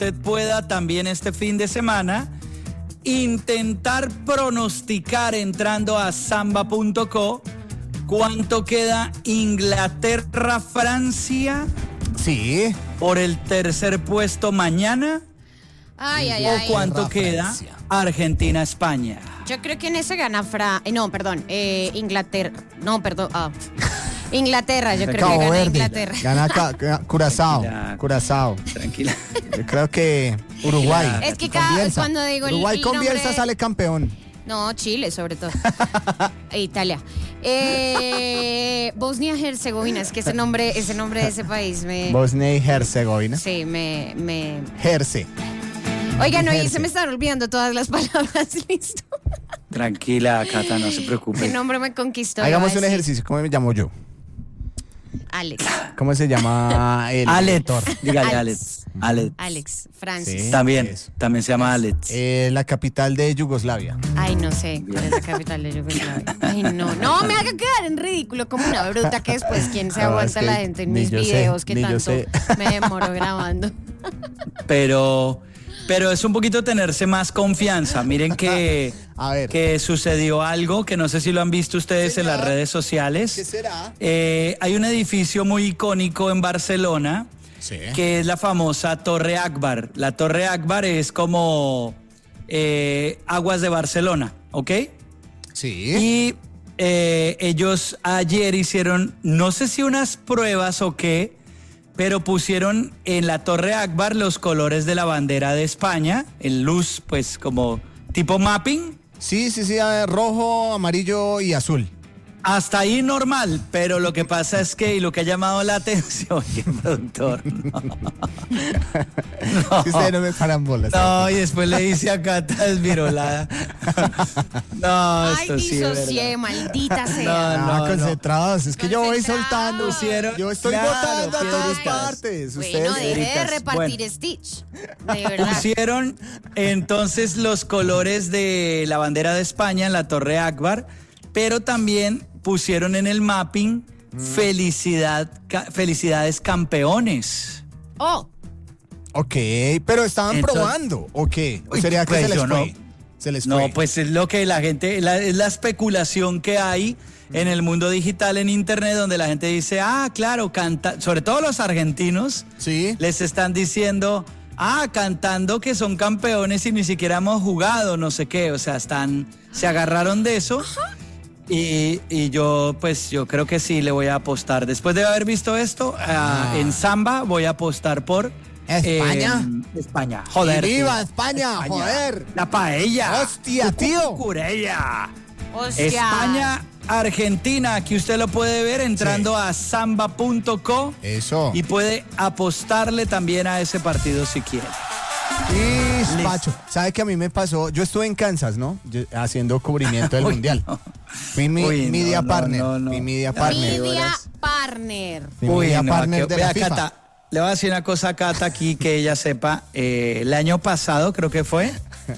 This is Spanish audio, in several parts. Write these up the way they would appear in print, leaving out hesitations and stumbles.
usted pueda también este fin de semana intentar pronosticar entrando a samba.co cuánto queda Inglaterra-Francia. Sí. Por el tercer puesto mañana. ¿O cuánto queda Argentina-España? Yo creo que en ese gana Inglaterra. No, perdón. Inglaterra, yo creo que gana Inglaterra. Gana Curazao. Tranquila. Yo creo que Uruguay. Es que cuando digo Uruguay el con nombre... Bielsa sale campeón. No, Chile sobre todo. Italia. Bosnia-Herzegovina, es que ese nombre de ese país me... Bosnia y Herzegovina. Sí, me... Herce. Oigan, hoy se me están olvidando todas las palabras, listo. Tranquila, Cata, no se preocupe. Ese nombre me conquistó. Hagamos un ejercicio, ¿cómo me llamo yo? Alex. ¿Cómo se llama el director? Dígale Alex. Alex Francis. Sí, también se llama Alex. La capital de Yugoslavia. Ay, no sé cuál es la capital de Yugoslavia. Ay, no me haga quedar en ridículo como una bruta que después quién se aguanta la gente en mis videos que tanto me demoro grabando. Pero es un poquito tenerse más confianza. Miren que sucedió algo que no sé si lo han visto ustedes en las redes sociales. ¿Qué será? Hay un edificio muy icónico en Barcelona, que es la famosa Torre Akbar. La Torre Akbar es como Aguas de Barcelona, ¿ok? Sí. Y ellos ayer hicieron, no sé si unas pruebas o qué, pero pusieron en la Torre Akbar los colores de la bandera de España, en luz, pues como tipo mapping. Sí, rojo, amarillo y azul. Hasta ahí normal, pero lo que pasa es que, y lo que ha llamado la atención, oye, productor, no. Si ustedes no me paran bolas. No, y después le dice a Cata desvirolada. No, esto sí es disocié, maldita sea. No, concentrados, es que yo voy soltando. Pusieron, yo estoy botando a todas partes. Bueno, deje de repartir Stitch. De verdad. Pusieron entonces los colores de la bandera de España en la Torre Akbar, pero también pusieron en el mapping felicidades campeones. Oh. Ok, pero estaban probando, ¿o qué? ¿O sería que se les fue? No, pues es lo que la gente, es la especulación que hay en el mundo digital, en internet, donde la gente dice, claro, sobre todo los argentinos, les están diciendo, cantando que son campeones y ni siquiera hemos jugado, no sé qué, o sea, se agarraron de eso. Ajá. Y yo creo que sí le voy a apostar. Después de haber visto esto, en Samba voy a apostar por España. España. Joder. ¡Viva España! ¡Joder! La paella. ¡Hostia, tío! ¡Curella! ¡Hostia! España, Argentina. Aquí usted lo puede ver entrando a samba.co. Eso. Y puede apostarle también a ese partido si quiere. Y Pacho, ¿sabe qué a mí me pasó? Yo estuve en Kansas, ¿no? Haciendo cubrimiento del Mundial. No. Fui mi media partner. Mi media partner. Mi media partner de la FIFA. Cata, le voy a decir una cosa a Cata aquí que ella sepa. El año pasado, creo que fue,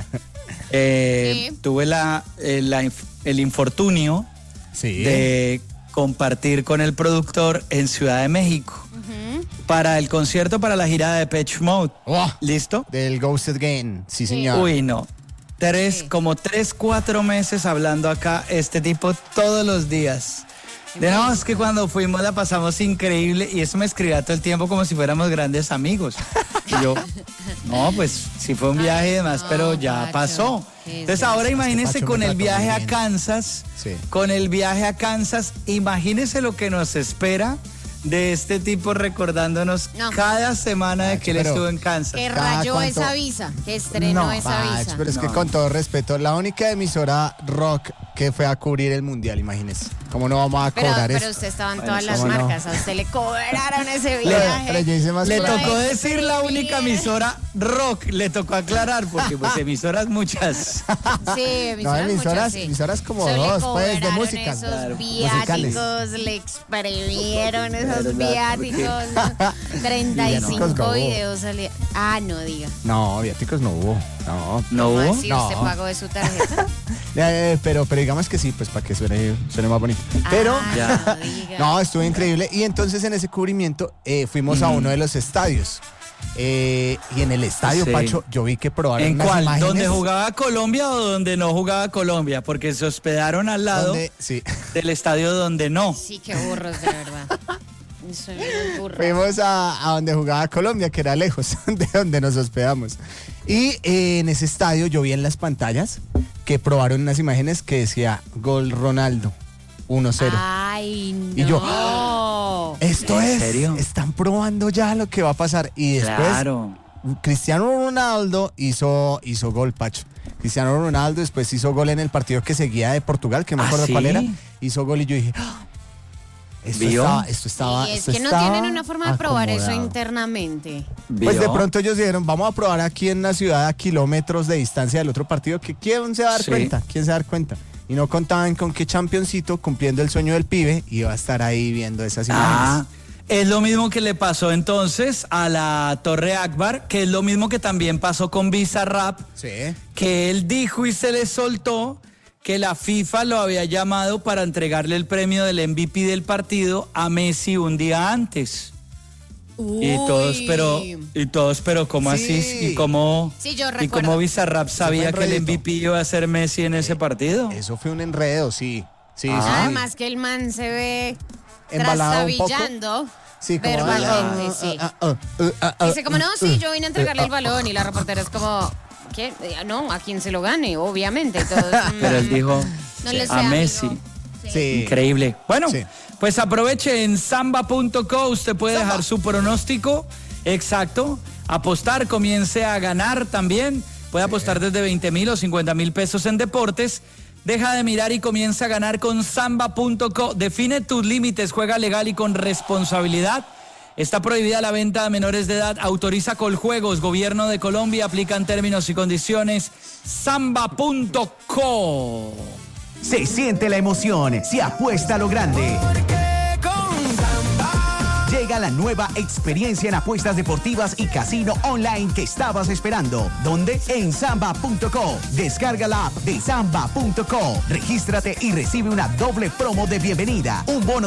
tuve el infortunio de compartir con el productor en Ciudad de México. Para el concierto, para la gira de Depeche Mode. ¿Listo? Del Ghosted Again, sí señor. Uy, no. Como 3-4 meses hablando acá, este tipo todos los días. Es que cuando fuimos la pasamos increíble y eso me escribía todo el tiempo como si fuéramos grandes amigos. Y yo, pues sí fue un viaje y demás, pero ya pasó. Entonces ahora imagínense con el viaje a Kansas, imagínense lo que nos espera de este tipo recordándonos cada semana de que él estuvo en Kansas. Que rayó esa visa, que estrenó esa visa. Pero es que con todo respeto, la única emisora rock que fue a cubrir el Mundial, imagínese. ¿Cómo no vamos a cobrar eso? Pero usted estaba en todas las marcas, a usted le cobraron ese viaje. Pero yo hice más le tocó decir la única emisora rock, le tocó aclarar, porque pues emisoras muchas. Sí, emisoras como dos, pues, de música. Esos viáticos, le exprimieron esos viáticos. 35 videos salían. No diga. No, viáticos no hubo. ¿No hubo? ¿Sí usted pagó de su tarjeta? Pero digamos que sí, pues para que suene más bonito. Pero, estuvo increíble. Y entonces en ese cubrimiento fuimos a uno de los estadios. Y en el estadio, Pacho, yo vi que probaron ¿En unas cuál? imágenes. ¿Donde jugaba Colombia o donde no jugaba Colombia? Porque se hospedaron al lado del estadio donde no. Sí, qué burros, de verdad. Fuimos a donde jugaba Colombia, que era lejos de donde nos hospedamos. Y en ese estadio yo vi en las pantallas que probaron unas imágenes que decía Gol Ronaldo 1-0. Ay, no. Y yo, esto es, ¿serio? Están probando ya lo que va a pasar. Y después Cristiano Ronaldo hizo gol, Pacho. Cristiano Ronaldo después hizo gol en el partido que seguía de Portugal, que no me acuerdo cuál era. Hizo gol y yo dije, esto estaba. Y es que no tienen una forma de probar eso internamente. Pues de pronto ellos dijeron, vamos a probar aquí en la ciudad a kilómetros de distancia del otro partido, que ¿quién se va a dar cuenta? ¿Quién se va a dar cuenta? Y no contaban con que Championcito, cumpliendo el sueño del pibe, iba a estar ahí viendo esas imágenes. Es lo mismo que le pasó entonces a la Torre Akbar, que es lo mismo que también pasó con Bizarrap, que él dijo y se le soltó que la FIFA lo había llamado para entregarle el premio del MVP del partido a Messi un día antes. Y todos, pero ¿cómo así? ¿Y cómo Bizarrap sabía que el MVP iba a ser Messi en ese partido? Eso fue un enredo, sí. Además que el man se ve trastabillando. Sí, verbalmente, sí. Dice como, no, yo vine a entregarle el balón, y la reportera es como, ¿qué? No, a quien se lo gane, obviamente. Pero él dijo a Messi. Sí. Increíble. Bueno, pues aproveche en samba.co, usted puede dejar su pronóstico exacto, apostar, comience a ganar también, puede apostar desde 20,000 o 50,000 pesos en deportes. Deja de mirar y comienza a ganar con samba.co. Define tus límites, juega legal y con responsabilidad. Está prohibida la venta a menores de edad. Autoriza Coljuegos, Gobierno de Colombia. Aplican términos y condiciones. Samba.co. Se siente la emoción, se apuesta a lo grande. Llega la nueva experiencia en apuestas deportivas y casino online que estabas esperando. ¿Dónde? En Samba.co. Descarga la app de Samba.co. Regístrate y recibe una doble promo de bienvenida. Un bono